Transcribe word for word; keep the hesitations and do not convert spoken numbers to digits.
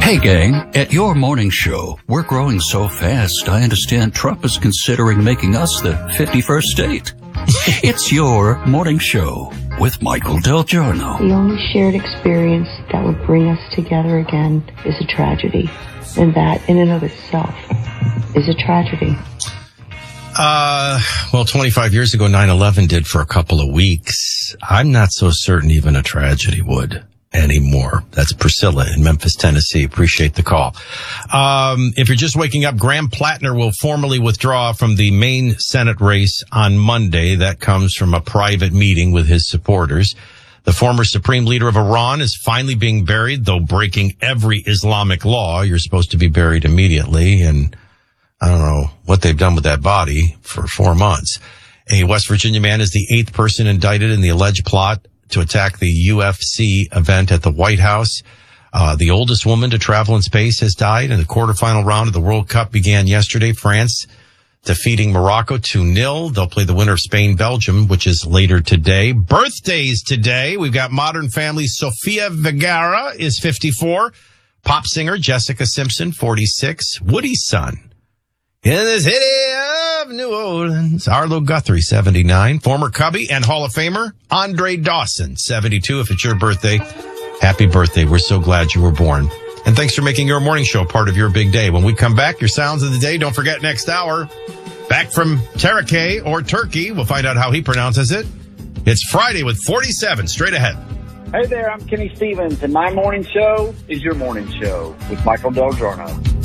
Hey, gang, at your morning show, we're growing so fast, I understand Trump is considering making us the fifty-first state. It's your morning show with Michael Del Giorno. The only shared experience that would bring us together again is a tragedy. And that, in and of itself, is a tragedy. Uh, well, twenty-five years ago, nine eleven did for a couple of weeks. I'm not so certain even a tragedy would anymore. That's Priscilla in Memphis, Tennessee. Appreciate the call. Um, if you're just waking up, Graham Plattner will formally withdraw from the main Senate race on Monday. That comes from a private meeting with his supporters. The former supreme leader of Iran is finally being buried, though breaking every Islamic law. You're supposed to be buried immediately, and I don't know what they've done with that body for four months. A West Virginia man is the eighth person indicted in the alleged plot to attack the U F C event at the White House. Uh, the oldest woman to travel in space has died, and the quarterfinal round of the World Cup began yesterday. France defeating Morocco two nil. They'll play the winner of Spain-Belgium, which is later today. Birthdays today. We've got Modern Family. Sofia Vergara is fifty-four. Pop singer Jessica Simpson, forty-six. Woody's son in the city of New Orleans, Arlo Guthrie, seventy-nine. Former Cubby and Hall of Famer Andre Dawson, seventy-two. If it's your birthday, happy birthday. We're so glad you were born. And thanks for making your morning show part of your big day. When we come back, your sounds of the day. Don't forget next hour, back from Tarakay or Turkey. We'll find out how he pronounces it. It's Friday with forty-seven. Straight ahead. Hey there, I'm Kenny Stevens, and my morning show is your morning show with Michael Del Giorno.